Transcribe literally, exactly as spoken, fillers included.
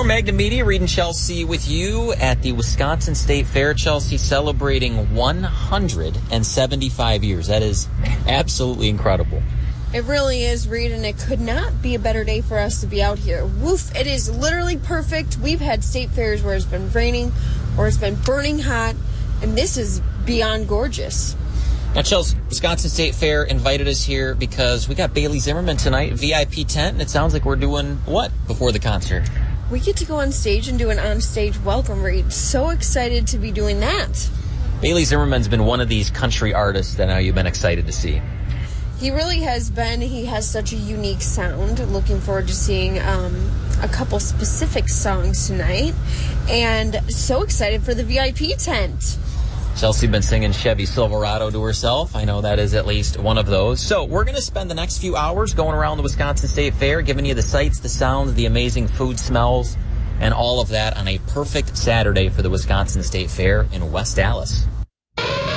More Magnum Media, Reed and Chelsea with you at the Wisconsin State Fair. Chelsea celebrating one hundred seventy-five years. That is absolutely incredible. It really is, Reed, and it could not be a better day for us to be out here. Woof, it is literally perfect. We've had state fairs where it's been raining or it's been burning hot, and this is beyond gorgeous. Now, Chelsea, Wisconsin State Fair invited us here because we got Bailey Zimmerman tonight, V I P tent, and it sounds like we're doing what before the concert? We get to go on stage and do an on-stage welcome, Reed. So excited to be doing that. Bailey Zimmerman's been one of these country artists that now you've been excited to see. He really has been. He has such a unique sound. Looking forward to seeing um, a couple specific songs tonight. And so excited for the V I P tent. Chelsea been singing Chevy Silverado to herself. I know that is at least one of those. So we're going to spend the next few hours going around the Wisconsin State Fair, giving you the sights, the sounds, the amazing food smells, and all of that on a perfect Saturday for the Wisconsin State Fair in West Allis.